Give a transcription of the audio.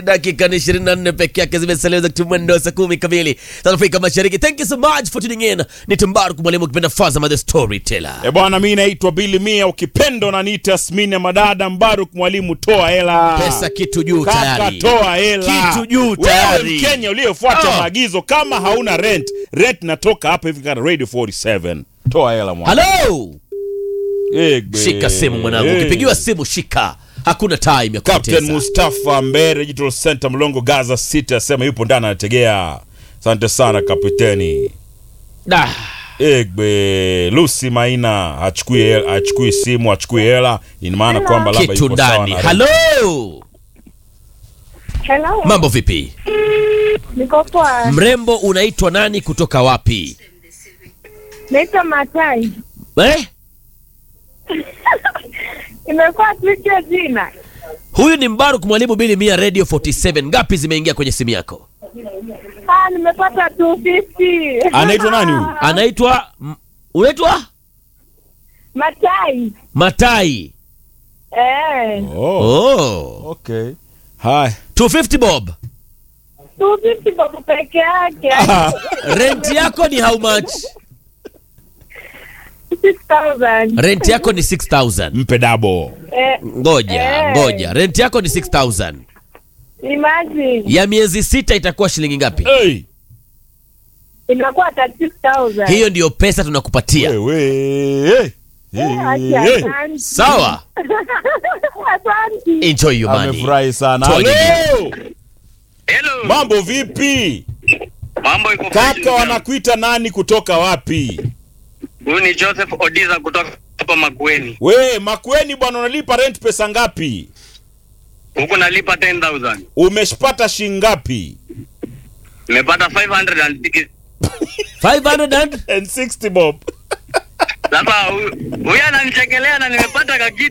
dakika 24 pekee yake zimesalia za mwendo saa 10 kamili za Afrika Mashariki. Thank you so much for tuning in. Ni Mbaruk mwalimu kipenda Fazama the Storyteller. Bwana, mimi naitwa Billy Mia, ukipenda na niita Asmini ya Madada. Mbaruk mwalimu, toa hela. Pesa kitu juu tayari. Kaka, toa hela. Kitu juu tayari. Wewe Mkenya uliyefuata maagizo, kama hauna rent natoka hapa hivi kana Radio 47. Toa hela mwana. Hello. Shika simu mwanangu. Ukipigiwa simu shika. Hakuna time ya kupoteza. Captain Mustafa Mbere, Digital Center Mlongo Gaza City, asema yupo ndani anategea. Asante sana kapiteni. Lucy Maina achukui simu, achukui hela. Ina maana kwamba labda yuko sawa na. Hello. Hello. Mambo vipi? Niko poa. Mrembo, unaitwa nani kutoka wapi? Naitwa Matai. Imekuwa tricky jina. Huyu ni Mbaruk mwalimu Billy Mia Radio 47. Ngapi zimeingia kwenye simu yako? Nimepata 250. Anaitwa nani huyu? Unaitwa? Matai. Matai. Okay. Hi. 250 bob. 250 bob peke yake. Rent yako ni how much? 6,000. Rent yako ni 6,000. Mpe double. Ngoja. Rent yako ni 6,000. Imagine. Ya miezi 6 itakuwa shilingi ngapi? Inakuwa 36,000. Hiyo ndio pesa tunakupatia. Sawa. Enjoy your money. Amefurahi sana. Hello. Mambo vipi? Mambo iko Kaka, wanakuita nani kutoka wapi? Huyu ni Joseph Odiza kutoka hapa Makueni. Makueni bwana, unalipa rent pesa ngapi? Huko nalipa 10,000. Umeshapata shilingi ngapi? Nimepata 560. 560 bob. Sasa huyu ananichekelea na nimepata